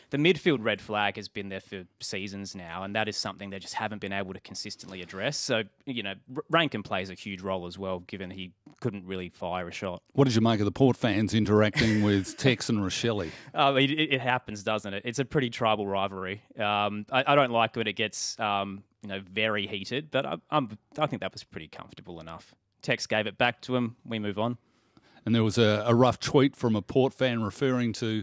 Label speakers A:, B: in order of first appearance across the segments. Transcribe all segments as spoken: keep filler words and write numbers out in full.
A: the midfield red flag has been there for seasons now, and that is something they just haven't been able to consistently address. So, you know, Rankin plays a huge role as well, given he couldn't really fire a shot.
B: What did you make of the Port fans interacting with Tex and Rochelle?
A: Oh, it, it happens, doesn't it? It's a pretty tribal rivalry. Um, I, I don't like when it gets, um, you know, very heated, but I, I'm, I think that was pretty comfortable enough. Tex gave it back to him. We move on.
B: And there was a, a rough tweet from a Port fan referring to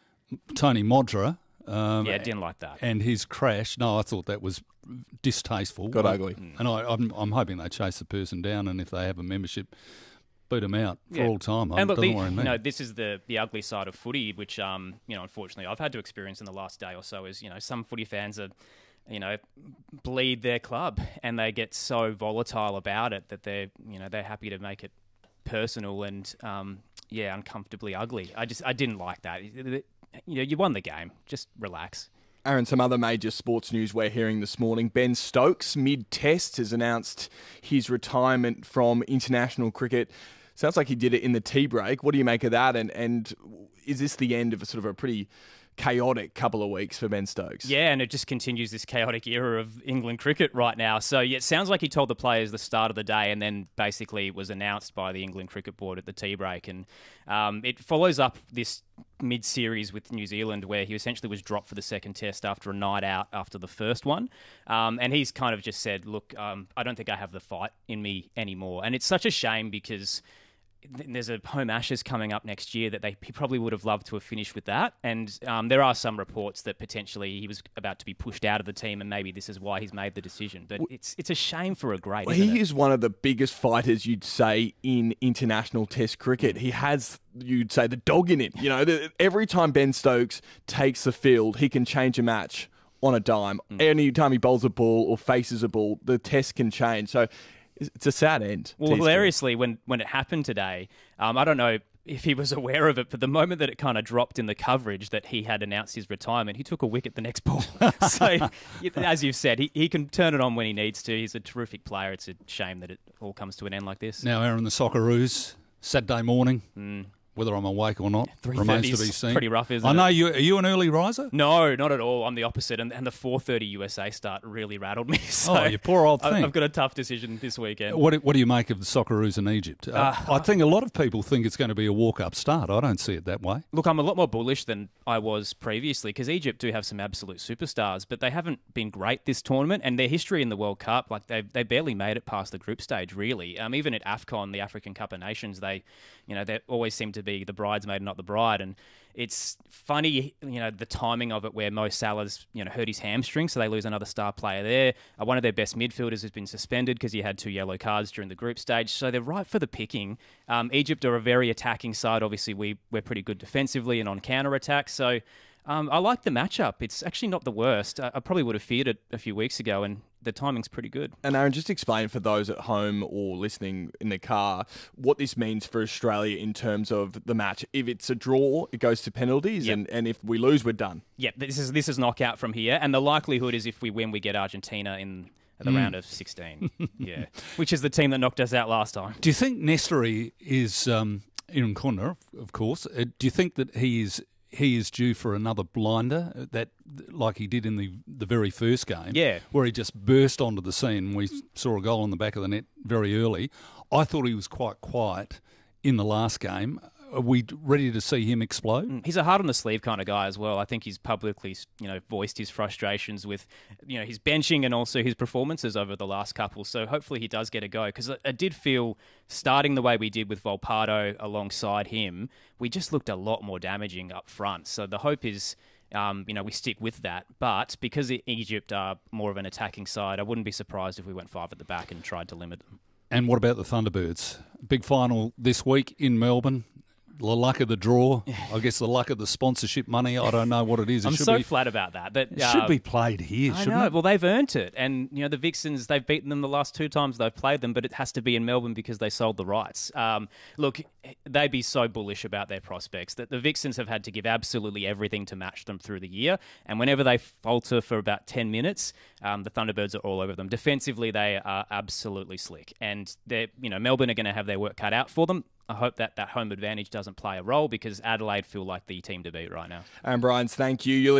B: Tony Modra. Um,
A: yeah, didn't like that.
B: And his crash. No, I thought that was distasteful.
C: Got ugly.
B: And I, I'm, I'm hoping they chase the person down, and if they have a membership, boot them out for
A: yeah.
B: all time.
A: And look, the,
B: worry me.
A: you know, this is the, the ugly side of footy, which, um, you know, unfortunately I've had to experience in the last day or so is, you know, some footy fans are, you know, bleed their club and they get so volatile about it that they're, you know, they're happy to make it personal and, um, yeah, uncomfortably ugly. I just, I didn't like that. You know, you won the game. Just relax.
C: Aaron, some other major sports news we're hearing this morning. Ben Stokes, mid-test, has announced his retirement from international cricket. Sounds like he did it in the tea break. What do you make of that? And, and is this the end of a sort of a pretty chaotic couple of weeks for Ben Stokes?
A: Yeah, and it just continues this chaotic era of England cricket right now. So yeah, it sounds like he told the players the start of the day and then basically it was announced by the England Cricket Board at the tea break. And um, it follows up this mid-series with New Zealand where he essentially was dropped for the second test after a night out after the first one. Um, and he's kind of just said, look, um, I don't think I have the fight in me anymore. And it's such a shame because there's a home Ashes coming up next year that they he probably would have loved to have finished with that. And um, there are some reports that potentially he was about to be pushed out of the team and maybe this is why he's made the decision. But it's it's a shame for a great.
C: Well,
A: isn't
C: he
A: it?
C: is one of the biggest fighters, you'd say, in international test cricket. He has, you'd say, the dog in him. You know, the, every time Ben Stokes takes the field, he can change a match on a dime. Mm. Any time he bowls a ball or faces a ball, the test can change. So it's a sad end.
A: Well, hilariously, when, when it happened today, um, I don't know if he was aware of it, but the moment that it kind of dropped in the coverage that he had announced his retirement, he took a wicket the next ball. So, as you've said, he, he can turn it on when he needs to. He's a terrific player. It's a shame that it all comes to an end like this.
B: Now, Aaron, the Socceroos, Saturday morning.
A: Mm.
B: Whether I'm awake or not remains to be seen.
A: Pretty rough, isn't
B: I
A: it?
B: know you. Are you an early riser?
A: No, not at all. I'm the opposite, and, and the four thirty U S A start really rattled me. So
B: oh, you poor old thing.
A: I've got a tough decision this weekend.
B: What What do you make of the Socceroos in Egypt? Uh, uh, I think a lot of people think it's going to be a walk-up start. I don't see it that way.
A: Look, I'm a lot more bullish than I was previously because Egypt do have some absolute superstars, but they haven't been great this tournament, and their history in the World Cup, like they they barely made it past the group stage, really. Um, even at AFCON, the African Cup of Nations, they, you know, they always seem to be the bridesmaid, not the bride. And it's funny, you know, the timing of it where Mo Salah's, you know, hurt his hamstring, so they lose another star player there. Uh, one of their best midfielders has been suspended because he had two yellow cards during the group stage. So they're right for the picking. Um, Egypt are a very attacking side. Obviously, we, we're pretty good defensively and on counter-attack. So um, I like the matchup. It's actually not the worst. I, I probably would have feared it a few weeks ago, and the timing's pretty good.
C: And Aaron, just explain for those at home or listening in the car what this means for Australia in terms of the match. If it's a draw, it goes to penalties,
A: yep.
C: and, and if we lose, we're done.
A: Yeah, this is this is knockout from here, and the likelihood is if we win, we get Argentina in the mm. round of sixteen. Yeah, which is the team that knocked us out last time.
B: Do you think Nestori is um, in corner, of course? Uh, do you think that he is? He is due for another blinder, that like he did in the, the very first game,
A: yeah,
B: where he just burst onto the scene. We saw a goal on the back of the net very early. I thought he was quite quiet in the last game. Are we ready to see him explode?
A: He's a heart on the sleeve kind of guy as well. I think he's publicly, you know, voiced his frustrations with, you know, his benching and also his performances over the last couple. So hopefully he does get a go, because I did feel starting the way we did with Volpato alongside him, we just looked a lot more damaging up front. So the hope is, um, you know, we stick with that. But because Egypt are more of an attacking side, I wouldn't be surprised if we went five at the back and tried to limit them.
B: And what about the Thunderbirds? Big final this week in Melbourne. The luck of the draw, I guess the luck of the sponsorship money. I don't know what it is. It
A: I'm
B: should
A: so
B: be,
A: flat about that. But
B: it
A: uh,
B: should be played here,
A: I
B: shouldn't
A: know.
B: it?
A: Well, they've earned it. And, you know, the Vixens, they've beaten them the last two times they've played them, but it has to be in Melbourne because they sold the rights. Um, look, they'd be so bullish about their prospects that the Vixens have had to give absolutely everything to match them through the year. And whenever they falter for about ten minutes, um, the Thunderbirds are all over them. Defensively, they are absolutely slick. And they're, you know, Melbourne are going to have their work cut out for them. I hope that that home advantage doesn't play a role because Adelaide feel like the team to beat right now.
C: Aaron Bryans, thank you. You're